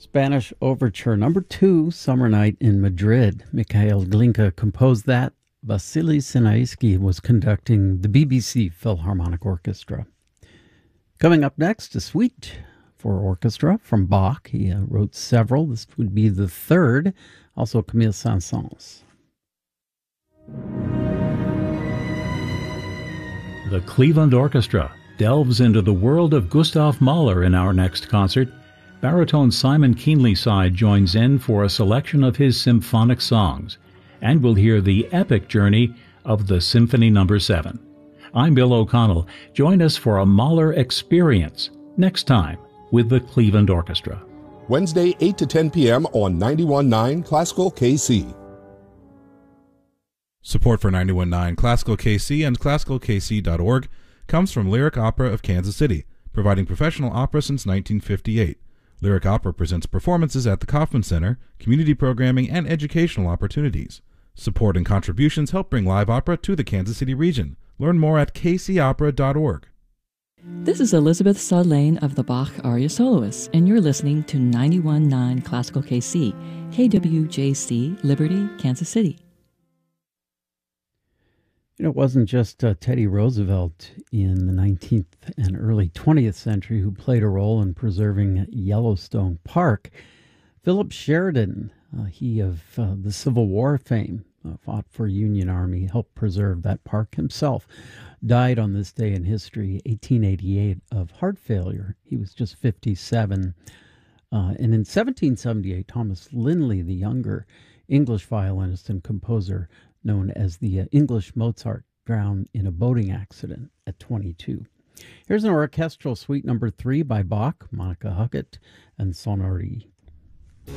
Spanish Overture Number 2, Summer Night in Madrid. Mikhail Glinka composed that. Vasily Sinaisky was conducting the BBC Philharmonic Orchestra. Coming up next, a suite for orchestra from Bach. He wrote several. This would be the third. Also Camille Saint-Saëns. The Cleveland Orchestra delves into the world of Gustav Mahler in our next concert. Baritone Simon Keenlyside joins in for a selection of his symphonic songs, and we'll hear the epic journey of the Symphony No. 7. I'm Bill O'Connell. Join us for a Mahler experience next time with the Cleveland Orchestra. Wednesday, 8 to 10 p.m. on 91.9 Classical KC. Support for 91.9 Classical KC and ClassicalKC.org comes from Lyric Opera of Kansas City, providing professional opera since 1958. Lyric Opera presents performances at the Kauffman Center, community programming, and educational opportunities. Support and contributions help bring live opera to the Kansas City region. Learn more at kcopera.org. This is Elizabeth Saulain of the Bach Aria Soloists, and you're listening to 91.9 Classical KC, KWJC, Liberty, Kansas City. It wasn't just Teddy Roosevelt in the 19th and early 20th century who played a role in preserving Yellowstone Park. Philip Sheridan, he of the Civil War fame, fought for Union Army, helped preserve that park himself, died on this day in history, 1888, of heart failure. He was just 57. And in 1778, Thomas Linley, the younger English violinist and composer, known as the English Mozart, drowned in a boating accident at 22. Here's an orchestral suite number 3 by Bach, Monica Huckett, and Sonnery.